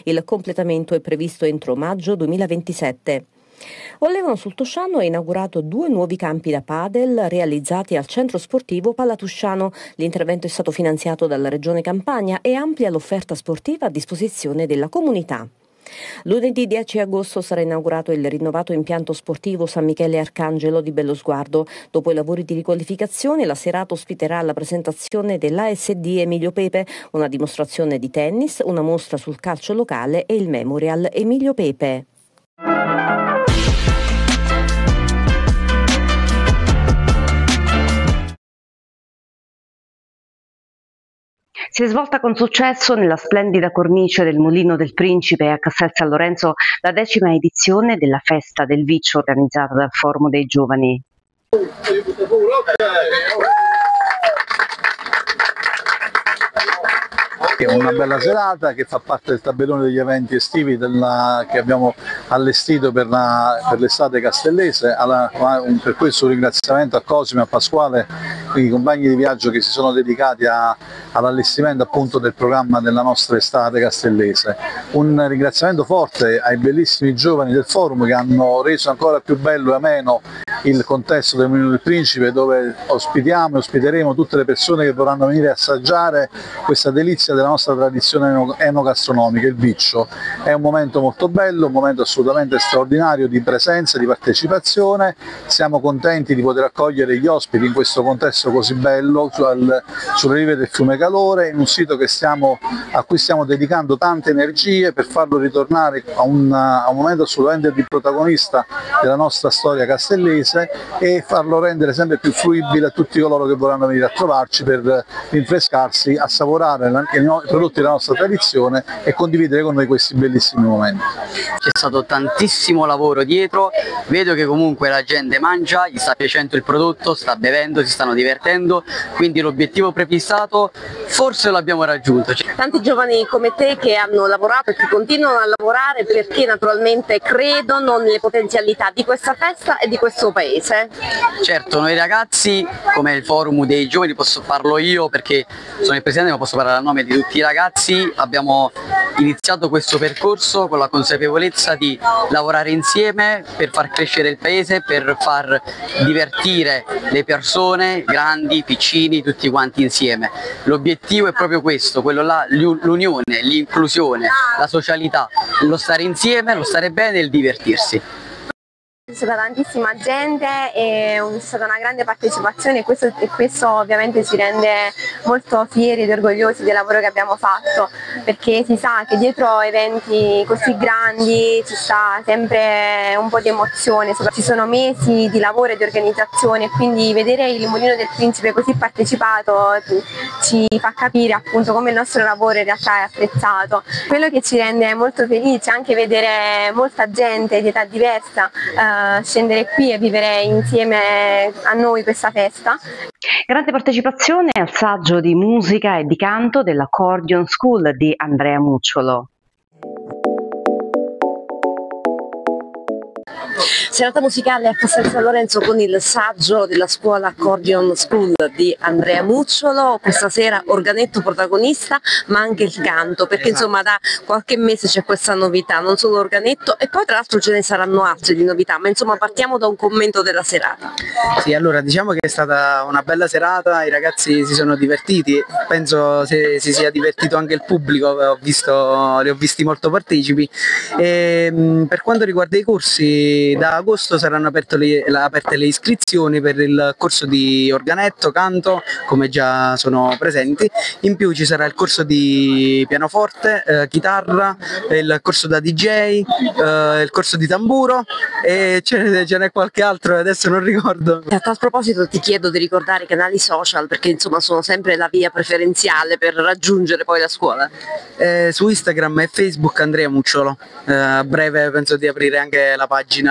Il completamento è previsto entro maggio 2027. Ollevano sul Tosciano ha inaugurato 2 nuovi campi da padel realizzati al centro sportivo Palatusciano. L'intervento è stato finanziato dalla Regione Campania e amplia l'offerta sportiva a disposizione della comunità. Lunedì 10 agosto sarà inaugurato il rinnovato impianto sportivo San Michele Arcangelo di Bellosguardo. Dopo i lavori di riqualificazione, la serata ospiterà la presentazione dell'ASD Emilio Pepe, una dimostrazione di tennis, una mostra sul calcio locale e il Memorial Emilio Pepe. Si è svolta con successo nella splendida cornice del Mulino del Principe a Castel San Lorenzo la 10ª edizione della Festa del Viccio organizzata dal Forum dei Giovani. È una bella serata che fa parte del tabellone degli eventi estivi che abbiamo allestito per l'estate castellese. Per questo un ringraziamento a Cosimo e a Pasquale, i compagni di viaggio che si sono dedicati all'allestimento appunto del programma della nostra estate castellese. Un ringraziamento forte ai bellissimi giovani del forum che hanno reso ancora più bello e ameno il contesto del Mulino del Principe, dove ospitiamo e ospiteremo tutte le persone che vorranno venire a assaggiare questa delizia della nostra tradizione enogastronomica, il viccio. È un momento molto bello, un momento assolutamente straordinario di presenza, di partecipazione. Siamo contenti di poter accogliere gli ospiti in questo contesto così bello sulle rive del fiume Calore, in un sito a cui stiamo dedicando tante energie per farlo ritornare a un momento assolutamente di protagonista della nostra storia castellese e farlo rendere sempre più fruibile a tutti coloro che vorranno venire a trovarci per rinfrescarsi, assaporare i prodotti della nostra tradizione e condividere con noi questi bellissimi momenti. C'è stato tantissimo lavoro dietro, vedo che comunque la gente mangia, gli sta piacendo il prodotto, sta bevendo, si stanno divertendo, quindi l'obiettivo prefissato forse l'abbiamo raggiunto. Tanti giovani come te che hanno lavorato e che continuano a lavorare perché naturalmente credono nelle potenzialità di questa festa e di questo paese. Certo, noi ragazzi, come il forum dei giovani, posso farlo io perché sono il presidente ma posso parlare a nome di tutti i ragazzi, abbiamo iniziato questo percorso con la consapevolezza di lavorare insieme per far crescere il paese, per far divertire le persone, grandi, piccini, tutti quanti insieme. L'obiettivo è proprio questo, quello là, l'unione, l'inclusione, la socialità, lo stare insieme, lo stare bene e il divertirsi. C'è stata tantissima gente e c'è stata una grande partecipazione e questo ovviamente ci rende molto fieri ed orgogliosi del lavoro che abbiamo fatto, perché si sa che dietro eventi così grandi ci sta sempre un po' di emozione, ci sono mesi di lavoro e di organizzazione, quindi vedere il Mulino del Principe così partecipato ci fa capire appunto come il nostro lavoro in realtà è apprezzato. Quello che ci rende molto felici è anche vedere molta gente di età diversa scendere qui e vivere insieme a noi questa festa. Grande partecipazione al saggio di musica e di canto dell'Accordion School di Andrea Mucciolo. Serata musicale a Castel San Lorenzo con il saggio della scuola Accordion School di Andrea Mucciolo. Questa sera organetto protagonista ma anche il canto, perché insomma da qualche mese c'è questa novità, non solo organetto e poi tra l'altro ce ne saranno altre di novità, ma insomma partiamo da un commento della serata. Sì, allora diciamo che è stata una bella serata, i ragazzi si sono divertiti, penso si sia divertito anche il pubblico, li ho visti molto partecipi. E, per quanto riguarda i corsi, da agosto saranno aperte le iscrizioni per il corso di organetto, canto, come già sono presenti. In più ci sarà il corso di pianoforte, chitarra, il corso da DJ, il corso di tamburo e ce n'è qualche altro, adesso non ricordo. A tal proposito ti chiedo di ricordare i canali social, perché insomma sono sempre la via preferenziale per raggiungere poi la scuola. Su Instagram e Facebook Andrea Mucciolo, a breve penso di aprire anche la pagina del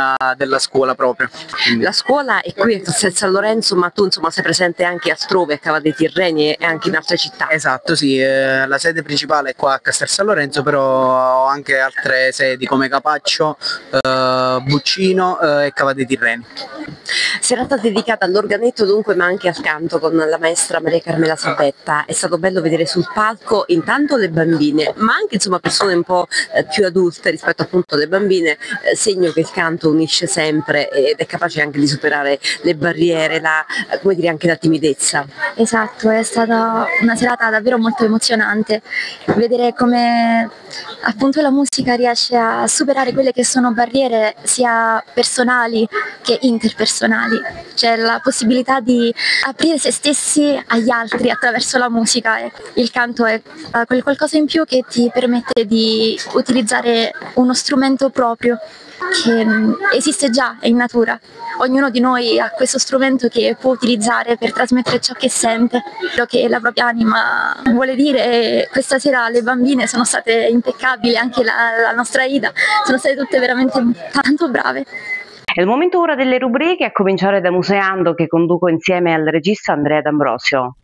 della scuola proprio. Quindi. La scuola è qui a Castel San Lorenzo, ma tu insomma sei presente anche a Strove, a Cava dei Tirreni e anche in altre città. Esatto, sì, la sede principale è qua a Castel San Lorenzo, però ho anche altre sedi come Capaccio, Buccino e Cava dei Tirreni. Serata dedicata all'organetto dunque, ma anche al canto con la maestra Maria Carmela Sabetta. È stato bello vedere sul palco intanto le bambine, ma anche insomma persone un po' più adulte rispetto appunto alle bambine, segno che il canto unisce sempre ed è capace anche di superare le barriere, come dire, anche la timidezza. Esatto, è stata una serata davvero molto emozionante, vedere come appunto la musica riesce a superare quelle che sono barriere sia personali che interpersonali. C'è la possibilità di aprire se stessi agli altri attraverso la musica. Il canto è quel qualcosa in più che ti permette di utilizzare uno strumento proprio che esiste già, è in natura. Ognuno di noi ha questo strumento che può utilizzare per trasmettere ciò che sente, quello che la propria anima vuole dire. Questa sera le bambine sono state impeccabili, anche la nostra Ida, sono state tutte veramente tanto brave. È il momento ora delle rubriche, a cominciare da Museando, che conduco insieme al regista Andrea D'Ambrosio.